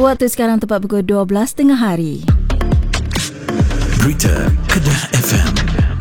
Waktu sekarang tepat pukul 12 tengah hari. Berita Kedah FM.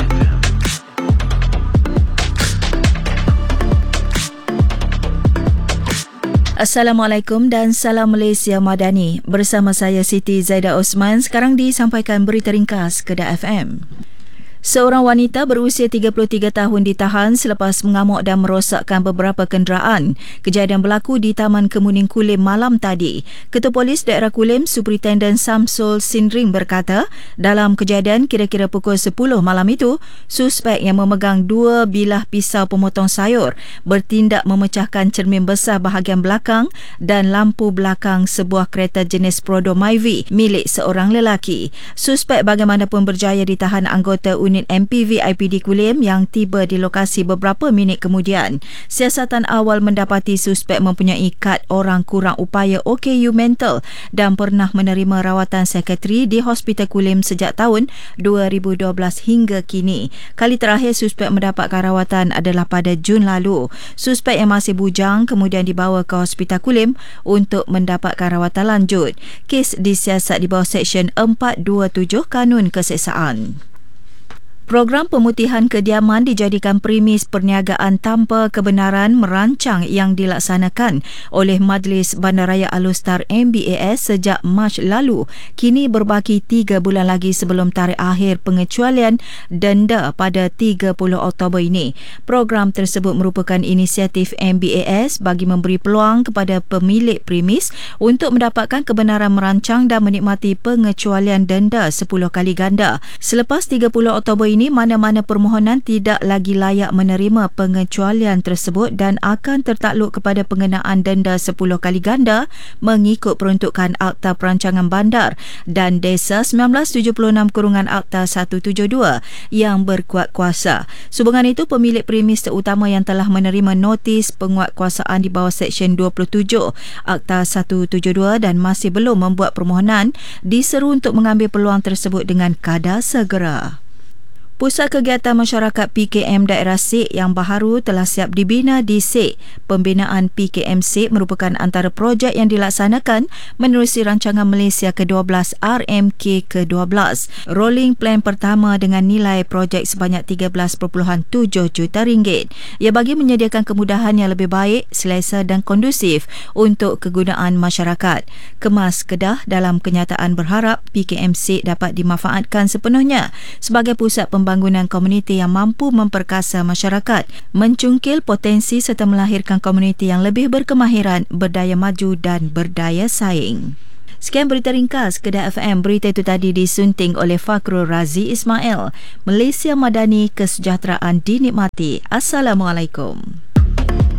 Assalamualaikum dan salam Malaysia Madani. Bersama saya Siti Zaidah Osman. Sekarang disampaikan berita ringkas Kedah FM. Seorang wanita berusia 33 tahun ditahan selepas mengamuk dan merosakkan beberapa kenderaan. Kejadian berlaku di Taman Kemuning Kulim malam tadi. Ketua Polis Daerah Kulim, Superintendent Samsul Sindring berkata, dalam kejadian kira-kira pukul 10 malam itu, suspek yang memegang 2 bilah pisau pemotong sayur bertindak memecahkan cermin besar bahagian belakang dan lampu belakang sebuah kereta jenis Prodo Myvi milik seorang lelaki. Suspek bagaimanapun berjaya ditahan anggota unit MPV IPD Kulim yang tiba di lokasi beberapa minit kemudian. Siasatan awal mendapati suspek mempunyai kad orang kurang upaya OKU mental dan pernah menerima rawatan psikiatri di Hospital Kulim sejak tahun 2012 hingga kini. Kali terakhir suspek mendapatkan rawatan adalah pada Jun lalu. Suspek yang masih bujang kemudian dibawa ke Hospital Kulim untuk mendapatkan rawatan lanjut. Kes disiasat di bawah Seksyen 427 Kanun Keseksaan. Program pemutihan kediaman dijadikan premis perniagaan tanpa kebenaran merancang yang dilaksanakan oleh Majlis Bandaraya Alustar MBAS sejak Mac lalu. Kini berbaki 3 bulan lagi sebelum tarikh akhir pengecualian denda pada 30 Oktober ini. Program tersebut merupakan inisiatif MBAS bagi memberi peluang kepada pemilik premis untuk mendapatkan kebenaran merancang dan menikmati pengecualian denda 10 kali ganda. Selepas 30 Oktober ini, mana-mana permohonan tidak lagi layak menerima pengecualian tersebut dan akan tertakluk kepada pengenaan denda 10 kali ganda mengikut peruntukan Akta Perancangan Bandar dan Desa 1976/Akta 172 yang berkuat kuasa. Sehubungan itu, pemilik premis terutama yang telah menerima notis penguatkuasaan di bawah Seksyen 27 Akta 172 dan masih belum membuat permohonan diseru untuk mengambil peluang tersebut dengan kadar segera. Pusat Kegiatan Masyarakat PKM Daerah SIK yang baharu telah siap dibina di SIK. Pembinaan PKM SIK merupakan antara projek yang dilaksanakan menerusi rancangan Malaysia ke-12 RMK ke-12. Rolling plan pertama dengan nilai projek sebanyak 13.7 juta ringgit. Ia bagi menyediakan kemudahan yang lebih baik, selesa dan kondusif untuk kegunaan masyarakat. Kemas Kedah dalam kenyataan berharap PKM SIK dapat dimanfaatkan sepenuhnya sebagai pusat pembangunan komuniti yang mampu memperkasa masyarakat, mencungkil potensi serta melahirkan komuniti yang lebih berkemahiran, berdaya maju dan berdaya saing. Sekian berita ringkas Kedah FM. Berita itu tadi disunting oleh Fakrul Razi Ismail. Malaysia Madani, kesejahteraan dinikmati. Assalamualaikum.